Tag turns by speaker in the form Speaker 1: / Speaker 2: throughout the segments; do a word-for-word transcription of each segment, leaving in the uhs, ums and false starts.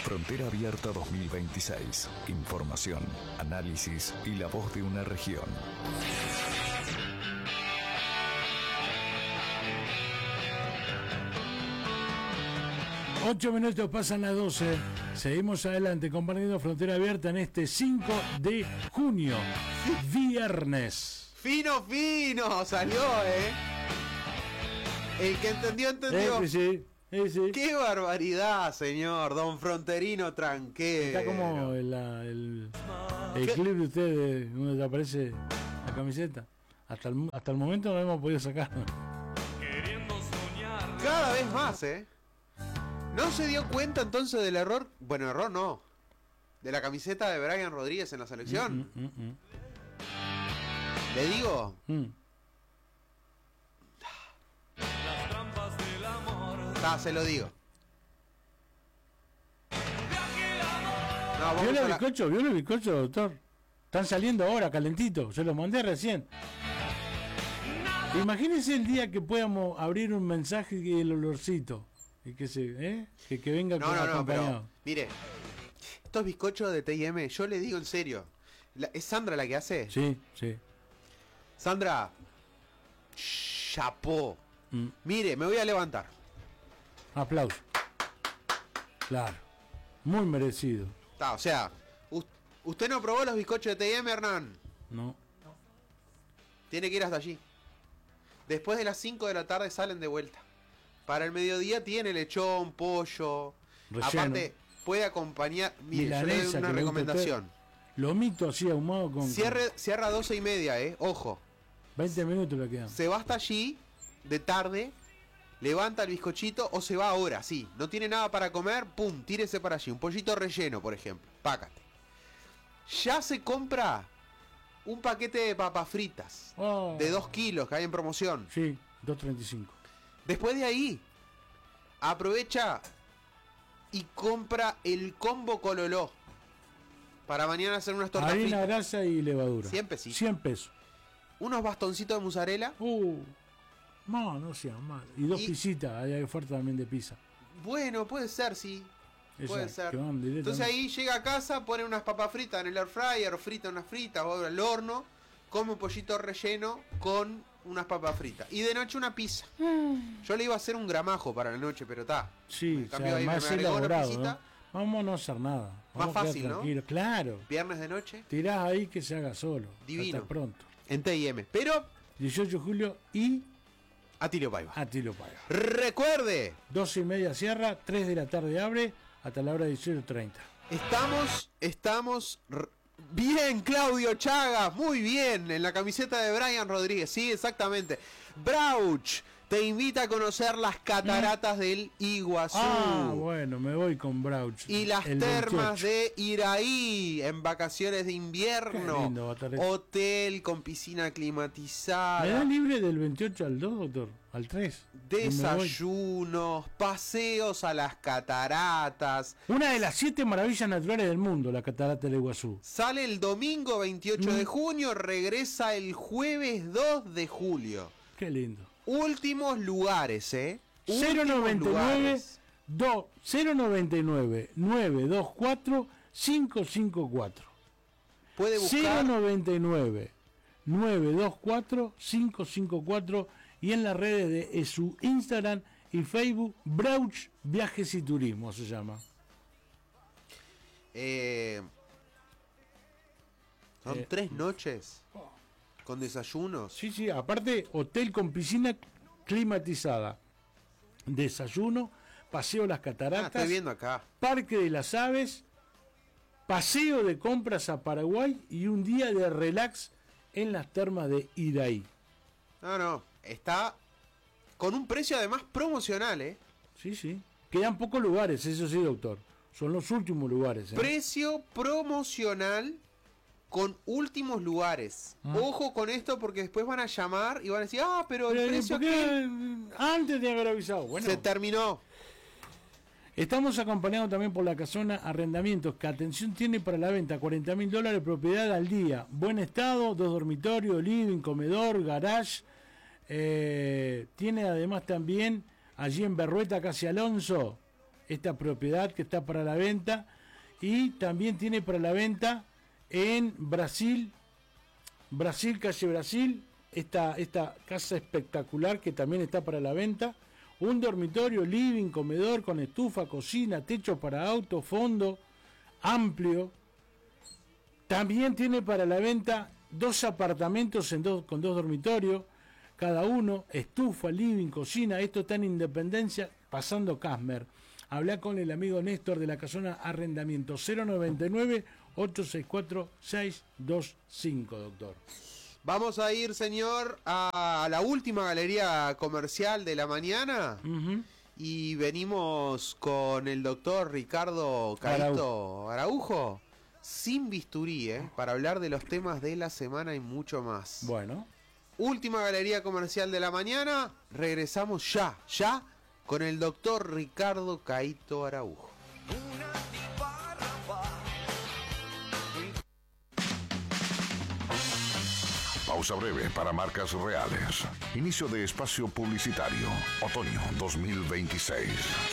Speaker 1: Frontera Abierta dos mil veintiséis. Información, análisis y la voz de una región.
Speaker 2: Ocho minutos pasan las doce. Seguimos adelante compartiendo Frontera Abierta en este cinco de junio, viernes.
Speaker 3: Fino, fino, salió, ¿eh? El que entendió, entendió.
Speaker 2: Eh, sí, eh, sí.
Speaker 3: ¡Qué barbaridad, señor! Don Fronterino Tranquero.
Speaker 2: Está como el, el, el clip de ustedes donde aparece la camiseta. Hasta el, hasta el momento no hemos podido sacar.
Speaker 3: Cada vez más, ¿eh? ¿No se dio cuenta entonces del error? Bueno, error no. De la camiseta de Brian Rodríguez en la selección.
Speaker 2: Mm, mm, mm.
Speaker 3: ¿Le digo?
Speaker 2: Mm.
Speaker 3: Ah, se lo digo. No,
Speaker 2: ¿Vio
Speaker 3: vamos a
Speaker 2: el
Speaker 3: la...
Speaker 2: bizcocho? ¿Vio el bizcocho, doctor? Están saliendo ahora, calentitos. Se los mandé recién. Imagínense el día que podamos abrir un mensaje y el olorcito. Y que se, ¿eh? Que, que venga
Speaker 3: No, no, no,
Speaker 2: acompañado.
Speaker 3: pero, mire, estos bizcochos de T I M, yo le digo en serio. La, ¿Es Sandra la que hace?
Speaker 2: Sí, sí.
Speaker 3: Sandra, chapó.
Speaker 2: Mm.
Speaker 3: Mire, me voy a levantar.
Speaker 2: Aplauso. Claro. Muy merecido.
Speaker 3: Ah, o sea, ¿usted no probó los bizcochos de T I M, Hernán?
Speaker 2: No.
Speaker 3: Tiene que ir hasta allí. Después de las cinco de la tarde salen de vuelta. Para el mediodía tiene lechón, pollo.
Speaker 2: Relleno.
Speaker 3: Aparte, puede acompañar. Mire, yo le
Speaker 2: Milanesa,
Speaker 3: doy una
Speaker 2: que le
Speaker 3: recomendación.
Speaker 2: Lomito así ahumado con.
Speaker 3: Cierre, cierra a doce y media, eh. Ojo.
Speaker 2: veinte minutos le quedan.
Speaker 3: Se va hasta allí, de tarde, levanta el bizcochito o se va ahora, sí. No tiene nada para comer, pum, tírese para allí. Un pollito relleno, por ejemplo. Pácate. Ya se compra un paquete de papas fritas.
Speaker 2: Oh.
Speaker 3: De dos kilos que hay en promoción.
Speaker 2: Sí, dos treinta y cinco.
Speaker 3: Después de ahí, aprovecha y compra el combo Cololó. Para mañana hacer unas tortas
Speaker 2: Harina,
Speaker 3: fritas.
Speaker 2: grasa y levadura.
Speaker 3: cien pesitos.
Speaker 2: cien pesos.
Speaker 3: Unos bastoncitos de mozzarella.
Speaker 2: Uh, no, no sea mal. Y dos
Speaker 3: Y-
Speaker 2: pisitas, hay oferta también de pizza.
Speaker 3: Bueno, puede ser, sí. Puede
Speaker 2: Esa,
Speaker 3: ser.
Speaker 2: que van directamente.
Speaker 3: Entonces ahí llega a casa, pone unas papas fritas en el air fryer, frita unas fritas o al horno, come un pollito relleno con unas papas fritas. Y de noche una pizza. Yo le iba a hacer un gramajo para la noche, pero está.
Speaker 2: Sí,
Speaker 3: En
Speaker 2: o
Speaker 3: cambio,
Speaker 2: sea,
Speaker 3: ahí me
Speaker 2: más
Speaker 3: agregó una
Speaker 2: elaborado,
Speaker 3: pisita.
Speaker 2: ¿no? Vamos a no hacer nada. Vamos
Speaker 3: Más
Speaker 2: a quedar
Speaker 3: fácil, ¿no?
Speaker 2: tranquilos. Claro.
Speaker 3: Viernes de noche,
Speaker 2: Tirás ahí que se haga solo.
Speaker 3: Divino.
Speaker 2: Hasta pronto.
Speaker 3: en T I M. Pero
Speaker 2: dieciocho de julio y
Speaker 3: a Tilio Paiva.
Speaker 2: a Tilo Paga.
Speaker 3: Recuerde,
Speaker 2: doce y media cierra, tres de la tarde abre, hasta la hora dieciocho treinta.
Speaker 3: estamos, estamos... r- Bien, Claudio Chagas, muy bien, en la camiseta de Brian Rodríguez, sí, exactamente. Brauch te invita a conocer las cataratas del Iguazú.
Speaker 2: Ah, bueno, me voy con Brauch.
Speaker 3: Y las
Speaker 2: el
Speaker 3: termas
Speaker 2: veintiocho.
Speaker 3: de Iraí en vacaciones de
Speaker 2: Qué
Speaker 3: invierno.
Speaker 2: lindo va a estar eso.
Speaker 3: Hotel con piscina
Speaker 2: ¿Me da
Speaker 3: climatizada.
Speaker 2: libre del veintiocho al dos, doctor? ¿Al tres?
Speaker 3: Desayunos, paseos a las cataratas.
Speaker 2: Una de las siete maravillas naturales del mundo, la catarata del Iguazú.
Speaker 3: Sale el domingo veintiocho
Speaker 2: Mm.
Speaker 3: de junio, regresa el jueves dos de julio.
Speaker 2: Qué lindo.
Speaker 3: Últimos lugares, ¿eh?
Speaker 2: cero
Speaker 3: Últimos
Speaker 2: noventa y nueve
Speaker 3: lugares.
Speaker 2: do- cero noventa y nueve nueve dos cuatro cinco cinco cuatro.
Speaker 3: Puede
Speaker 2: cero
Speaker 3: buscar.
Speaker 2: noventa y nueve nueve dos cuatro cinco cinco cuatro y en las redes de su Instagram y Facebook, Brauch Viajes y Turismo se llama.
Speaker 3: Eh, son
Speaker 2: Eh.
Speaker 3: tres noches con desayunos.
Speaker 2: Sí, sí, aparte hotel con piscina climatizada, desayuno, paseo a las
Speaker 3: Ah,
Speaker 2: cataratas,
Speaker 3: estoy viendo acá.
Speaker 2: Parque de las Aves, paseo de compras a Paraguay y un día de relax en las termas de Iraí.
Speaker 3: No, no. Está con un precio además promocional, ¿eh?
Speaker 2: Sí, sí. Quedan pocos lugares, eso sí, doctor. Son los últimos lugares. ¿eh?
Speaker 3: Precio promocional con últimos lugares.
Speaker 2: Ah.
Speaker 3: Ojo con esto porque después van a llamar y van a decir, ah, pero el
Speaker 2: Pero,
Speaker 3: precio
Speaker 2: ¿por qué
Speaker 3: aquel
Speaker 2: antes de haber avisado? Bueno,
Speaker 3: se terminó.
Speaker 2: estamos acompañados también por la Casona Arrendamientos, que atención tiene para la venta, cuarenta mil dólares, propiedad al día, buen estado, dos dormitorios, living, comedor, garage. Eh, tiene además también allí en Berrueta, casi Alonso, esta propiedad que está para la venta, y también tiene para la venta en Brasil, Brasil, calle Brasil, esta, esta casa espectacular que también está para la venta, un dormitorio, living, comedor con estufa, cocina, techo para auto, fondo amplio. También tiene para la venta dos apartamentos en dos, con dos dormitorios cada uno, estufa, living, cocina. Esto está en Independencia, pasando Casmer. Hablá con el amigo Néstor de la Casona Arrendamiento. Cero noventa y nueve, ocho seis cuatro, seis dos cinco, doctor.
Speaker 3: Vamos a ir, señor, a la última galería comercial de la mañana. Uh-huh. Y venimos con el doctor Ricardo Caíto Araujo, sin bisturí, ¿eh? Para hablar de los temas de la semana y mucho más.
Speaker 2: Bueno.
Speaker 3: Última galería comercial de la mañana. Regresamos ya, ya, con el doctor Ricardo Caíto Araujo.
Speaker 1: Pausa breve para marcas reales. Inicio de espacio publicitario. Otoño dos mil veintiséis.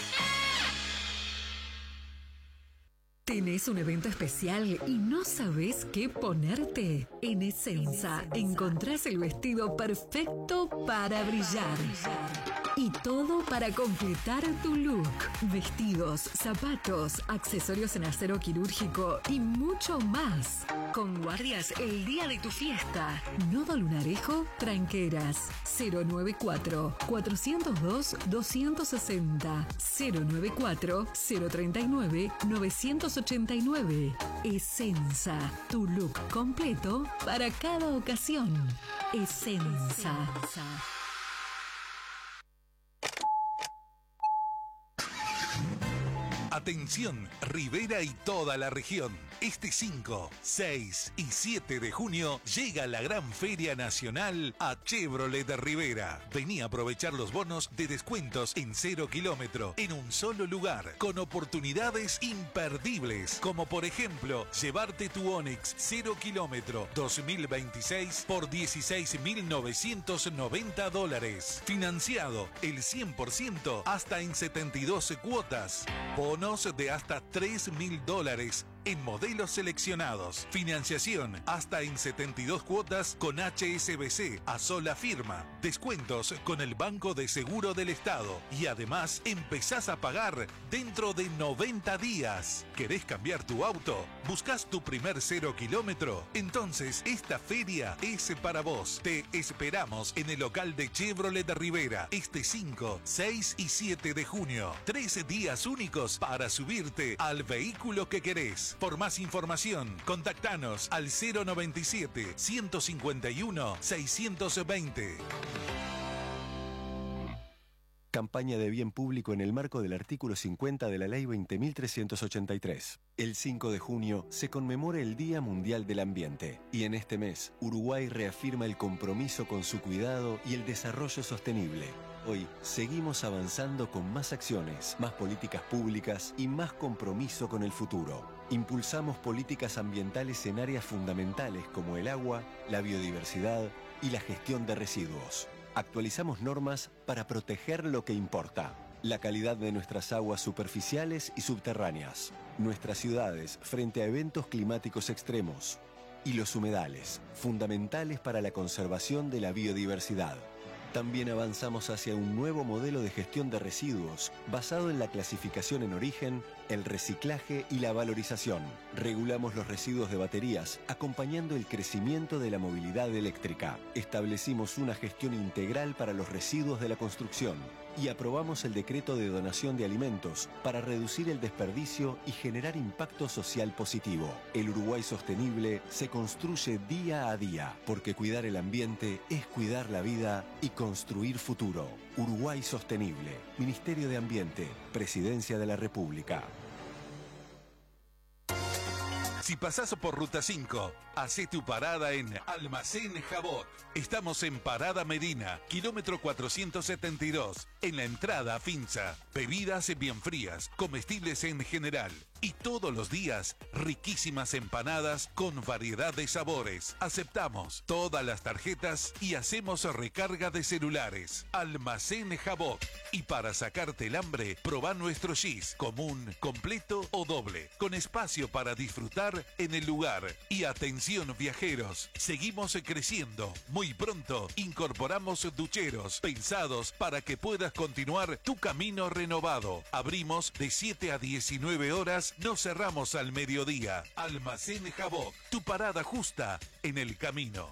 Speaker 4: ¿Tenés un evento especial y no sabés qué ponerte? En Essenza encontrás el vestido perfecto para brillar. Y todo para completar tu look. Vestidos, zapatos, accesorios en acero quirúrgico y mucho más. Con guardias el día de tu fiesta. Nodo Lunarejo, Tranqueras. cero noventa y cuatro, cuatrocientos dos, doscientos sesenta. cero noventa y cuatro, cero treinta y nueve, novecientos ochenta y nueve. Essenza, tu look completo para cada ocasión. Essenza.
Speaker 5: Atención, Rivera y toda la región. Este cinco, seis y siete de junio llega la gran Feria Nacional a Chevrolet de Rivera. Vení a aprovechar los bonos de descuentos en cero kilómetro en un solo lugar, con oportunidades imperdibles, como por ejemplo, llevarte tu Onix cero kilómetro dos mil veintiséis por dieciséis mil novecientos noventa dólares. Financiado el cien por ciento hasta en setenta y dos cuotas. Bonos de hasta tres mil dólares en modelos seleccionados. Financiación hasta en setenta y dos cuotas con H S B C a sola firma. Descuentos con el Banco de Seguro del Estado. Y además empezás a pagar dentro de noventa días. ¿Querés cambiar tu auto? ¿Buscás tu primer cero kilómetro? Entonces esta feria es para vos. Te esperamos en el local de Chevrolet de Rivera este cinco, seis y siete de junio. Tres días únicos para subirte al vehículo que querés. Por más información, contactanos al cero noventa y siete, ciento cincuenta y uno, seiscientos veinte.
Speaker 6: Campaña de bien público en el marco del artículo cincuenta de la Ley veinte mil trescientos ochenta y tres. El cinco de junio se conmemora el Día Mundial del Ambiente y en este mes Uruguay reafirma el compromiso con su cuidado y el desarrollo sostenible. Hoy seguimos avanzando con más acciones, más políticas públicas y más compromiso con el futuro. Impulsamos políticas ambientales en áreas fundamentales como el agua, la biodiversidad y la gestión de residuos. Actualizamos normas para proteger lo que importa: la calidad de nuestras aguas superficiales y subterráneas, nuestras ciudades frente a eventos climáticos extremos y los humedales, fundamentales para la conservación de la biodiversidad. También avanzamos hacia un nuevo modelo de gestión de residuos basado en la clasificación en origen, el reciclaje y la valorización. Regulamos los residuos de baterías, acompañando el crecimiento de la movilidad eléctrica. Establecimos una gestión integral para los residuos de la construcción y aprobamos el decreto de donación de alimentos para reducir el desperdicio y generar impacto social positivo. El Uruguay sostenible se construye día a día, porque cuidar el ambiente es cuidar la vida y construir futuro. Uruguay sostenible. Ministerio de Ambiente. Presidencia de la República.
Speaker 5: Si pasás por Ruta cinco, Hacé tu parada en Almacén Jabot. Estamos en Parada Medina, kilómetro cuatrocientos setenta y dos, en la entrada a Finza. Bebidas bien frías, comestibles en general. Y todos los días, riquísimas empanadas con variedad de sabores. Aceptamos todas las tarjetas y hacemos recarga de celulares. Almacén Jabot. Y para sacarte el hambre, probá nuestro gis, común, completo o doble, con espacio para disfrutar en el lugar. Y atención viajeros, seguimos creciendo. Muy pronto incorporamos ducheros pensados para que puedas continuar tu camino renovado. Abrimos de siete a diecinueve horas, no cerramos al mediodía. Almacén Jabot, tu parada justa en el camino.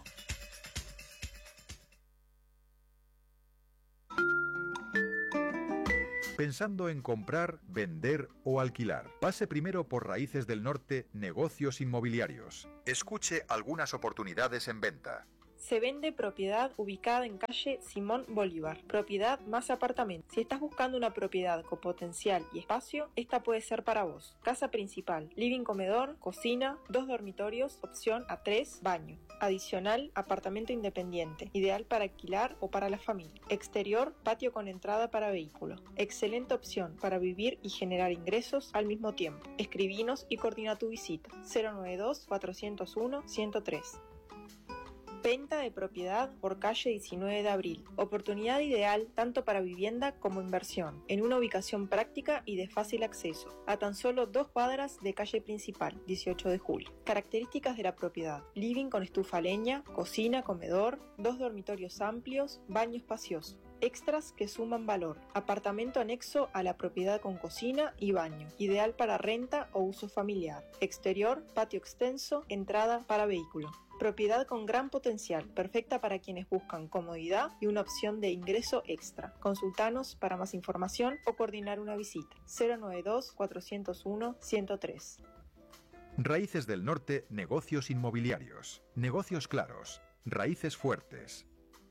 Speaker 7: Pensando en comprar, vender o alquilar. Pase primero por Raíces del Norte, Negocios Inmobiliarios. Escuche algunas oportunidades en venta.
Speaker 8: Se vende propiedad ubicada en calle Simón Bolívar. Propiedad más apartamento. Si estás buscando una propiedad con potencial y espacio, esta puede ser para vos. Casa principal, living comedor, cocina, dos dormitorios, opción A tres, baño. Adicional, apartamento independiente, ideal para alquilar o para la familia. Exterior, patio con entrada para vehículos. Excelente opción para vivir y generar ingresos al mismo tiempo. Escribinos y coordina tu visita. cero noventa y dos, cuatrocientos uno, ciento tres. Venta de propiedad por calle diecinueve de abril. Oportunidad ideal tanto para vivienda como inversión, en una ubicación práctica y de fácil acceso, a tan solo dos cuadras de calle principal, dieciocho de julio. Características de la propiedad: living con estufa a leña, cocina, comedor, dos dormitorios amplios, baño espacioso. Extras que suman valor: apartamento anexo a la propiedad con cocina y baño, ideal para renta o uso familiar. Exterior, patio extenso, entrada para vehículo. Propiedad con gran potencial, perfecta para quienes buscan comodidad y una opción de ingreso extra. Consultanos para más información o coordinar una visita. cero noventa y dos, cuatrocientos uno, ciento tres.
Speaker 7: Raíces del Norte, Negocios Inmobiliarios. Negocios claros. Raíces fuertes.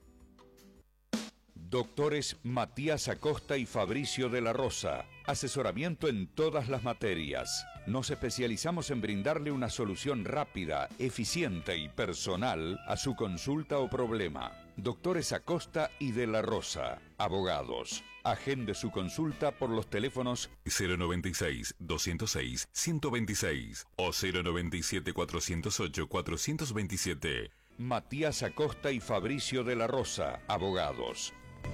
Speaker 9: Doctores Matías Acosta y Fabricio de la Rosa. Asesoramiento en todas las materias. Nos especializamos en brindarle una solución rápida, eficiente y personal a su consulta o problema. Doctores Acosta y de la Rosa. Abogados. Agende su consulta por los teléfonos
Speaker 10: cero noventa y seis, doscientos seis, ciento veintiséis o cero noventa y siete, cuatrocientos ocho, cuatrocientos veintisiete.
Speaker 9: Matías Acosta y Fabricio de la Rosa. Abogados.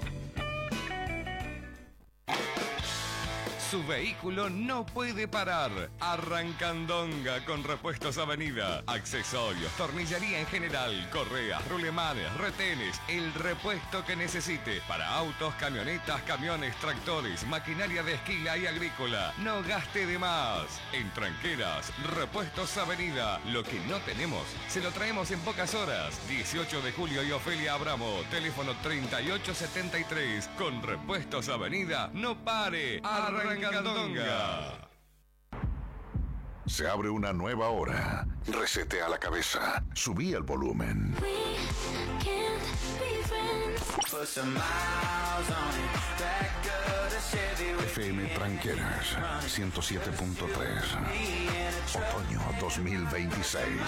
Speaker 11: Su vehículo no puede parar. Arrancandonga con Repuestos Avenida. Accesorios, tornillería en general, correas, rulemanes, retenes, el repuesto que necesite para autos, camionetas, camiones, tractores, maquinaria de esquila y agrícola. No gaste de más. En Tranqueras, Repuestos Avenida. Lo que no tenemos, se lo traemos en pocas horas. dieciocho de julio y Ofelia Abramo. Teléfono treinta y ocho setenta y tres. Con Repuestos Avenida, no pare. Arrancandonga. Candonga.
Speaker 1: Se abre una nueva hora. Resetea la cabeza. Subí el volumen. F M Tranqueras ciento siete punto tres. Otoño dos mil veintiséis.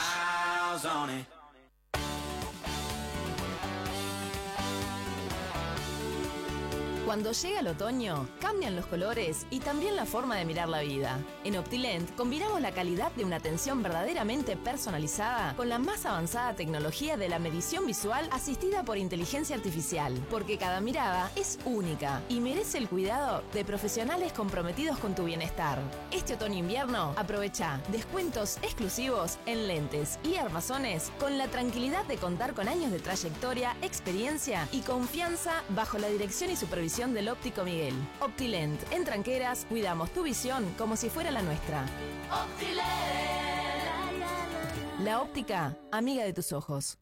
Speaker 12: Cuando llega el otoño, cambian los colores y también la forma de mirar la vida. En Optilent combinamos la calidad de una atención verdaderamente personalizada con la más avanzada tecnología de la medición visual asistida por inteligencia artificial, porque cada mirada es única y merece el cuidado de profesionales comprometidos con tu bienestar. Este otoño-invierno, aprovecha descuentos exclusivos en lentes y armazones con la tranquilidad de contar con años de trayectoria, experiencia y confianza bajo la dirección y supervisión del óptico Miguel. Optilent, en Tranqueras, cuidamos tu visión como si fuera la nuestra. Optilent. La óptica, amiga de tus ojos.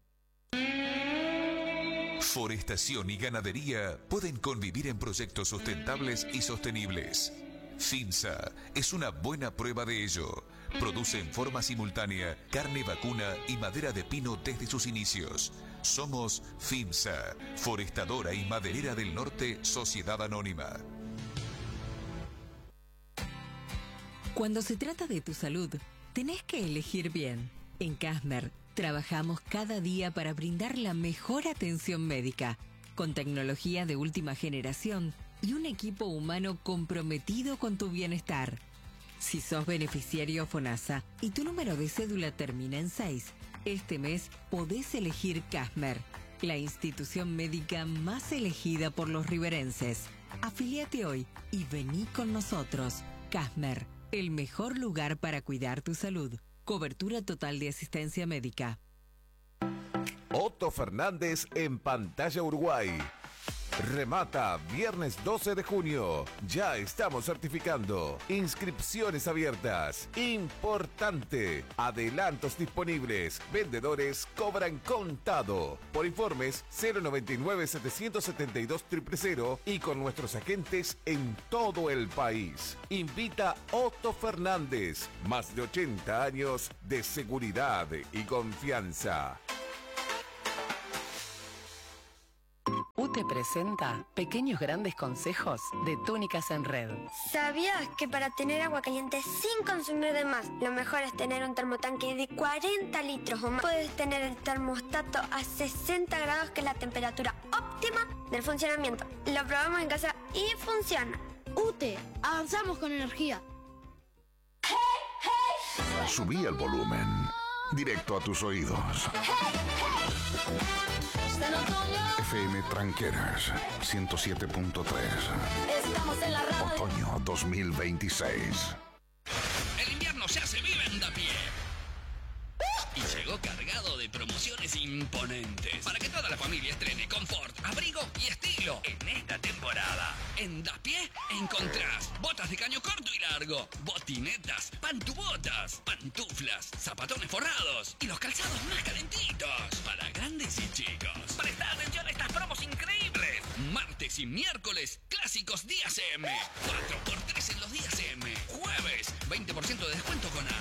Speaker 5: Forestación y ganadería pueden convivir en proyectos sustentables y sostenibles. FIMSA es una buena prueba de ello. Produce en forma simultánea carne vacuna y madera de pino desde sus inicios. Somos FIMSA, Forestadora y Maderera del Norte, Sociedad Anónima.
Speaker 4: Cuando se trata de tu salud, tenés que elegir bien. En Casmer Trabajamos cada día para brindar la mejor atención médica, con tecnología de última generación y un equipo humano comprometido con tu bienestar. Si sos beneficiario FONASA y tu número de cédula termina en seis, este mes podés elegir Casmer, la institución médica más elegida por los riverenses. Afíliate hoy y vení con nosotros. Casmer, el mejor lugar para cuidar tu salud. Cobertura total de asistencia médica.
Speaker 13: Otto Fernández en Pantalla Uruguay. Remata viernes doce de junio. Ya estamos certificando. Inscripciones abiertas. Importante. Adelantos disponibles. Vendedores cobran contado. Por informes cero noventa y nueve, setecientos setenta y dos, cero cero cero y con nuestros agentes en todo el país. Invita Otto Fernández. Más de ochenta años de seguridad y confianza.
Speaker 14: U T E presenta Pequeños Grandes Consejos de Túnicas en Red.
Speaker 15: ¿Sabías que para tener agua caliente sin consumir de más, lo mejor es tener un termotanque de cuarenta litros o más? Puedes tener el termostato a sesenta grados, que es la temperatura óptima del funcionamiento. Lo probamos en casa y funciona.
Speaker 16: U T E, avanzamos con energía.
Speaker 1: Subí el volumen, directo a tus oídos. F M Tranqueras ciento siete punto tres.
Speaker 16: Estamos en la radio.
Speaker 1: Otoño dos mil veintiséis.
Speaker 17: El invierno ya se vive en Dapié. Y llegó cargado de promociones imponentes para que toda la familia estrene confort, abrigo y estilo en esta temporada. En Dapié encontrás botas de caño corto y largo, botinetas, pantubotas, pantuflas, zapatones forrados y los calzados más calentitos para grandes y chicos. Presta atención a estas promos increíbles. Martes y miércoles, clásicos días M. cuatro por tres en los días M. Jueves, veinte por ciento de descuento con